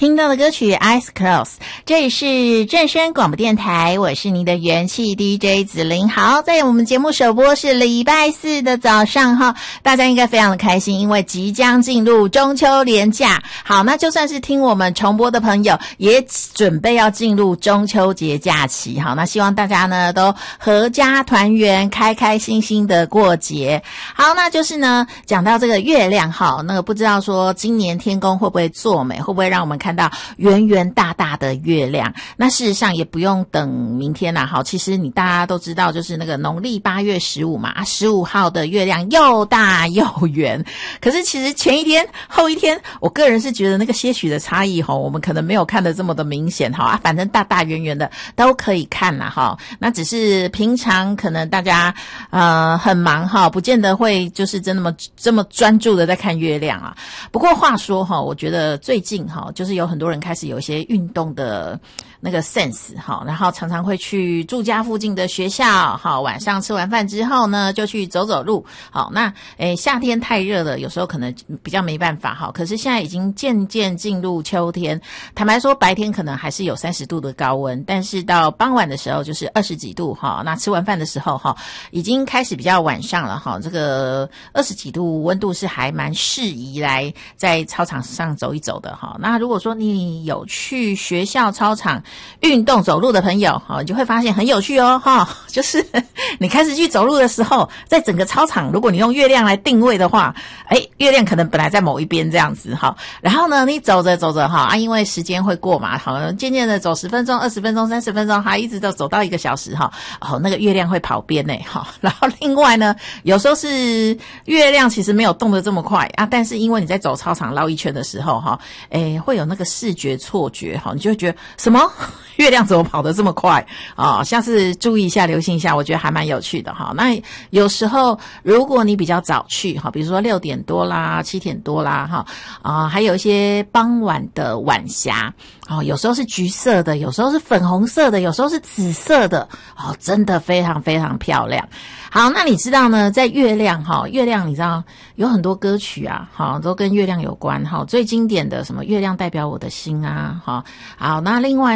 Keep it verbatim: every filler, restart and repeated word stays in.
听到的歌曲 Eyes Closed， 这里是正声广播电台，我是你的元气 D J 子琳。好，在我们节目首播是礼拜四的早上哈，大家应该非常的开心，因为即将进入中秋连假。好，那就算是听我们重播的朋友，也准备要进入中秋节假期。好，那希望大家呢都阖家团圆，开开心心的过节。好，那就是呢讲到这个月亮哈，那个不知道说今年天公会不会作美，会不会让我们看到圆圆大大的月亮。那事实上也不用等明天啦，好，其实你大家都知道，就是那个农历八月十五嘛，十五号的月亮又大又圆。可是其实前一天后一天，我个人是觉得那个些许的差异齁，我们可能没有看得这么的明显齁啊，反正大大圆圆的都可以看啦齁。那只是平常可能大家呃很忙齁，不见得会就是真的么这么专注的在看月亮啊。不过话说齁，我觉得最近齁，就是有很多人开始有一些运动的那个 sense 齁，然后常常会去住家附近的学校齁，晚上吃完饭之后呢就去走走路。好，那诶夏天太热了，有时候可能比较没办法齁，可是现在已经渐渐进入秋天，坦白说白天可能还是有三十度的高温，但是到傍晚的时候就是二十几度齁，那吃完饭的时候齁，已经开始比较晚上了齁，这个二十几度温度是还蛮适宜来在操场上走一走的齁。那如果说你有去学校操场运动走路的朋友，你就会发现很有趣哦齁，就是你开始去走路的时候，在整个操场如果你用月亮来定位的话，诶月亮可能本来在某一边这样子齁，然后呢你走着走着齁啊，因为时间会过嘛，好，渐渐的走十分钟二十分钟三十分钟，还一直都走到一个小时齁，哦那个月亮会跑边诶齁。然后另外呢有时候是月亮其实没有动得这么快啊，但是因为你在走操场绕一圈的时候齁，诶会有那个视觉错觉齁，你就会觉得什么月亮怎么跑得这么快啊、哦？下次注意一下留心一下，我觉得还蛮有趣的哈。那有时候如果你比较早去哈，比如说六点多啦七点多啦哈啊、呃，还有一些傍晚的晚霞哦，有时候是橘色的，有时候是粉红色的，有时候是紫色的哦，真的非常非常漂亮。好，那你知道呢，在月亮哈，月亮你知道有很多歌曲啊，哈，都跟月亮有关哈。最经典的什么月亮代表我的心啊，哈。好，那另外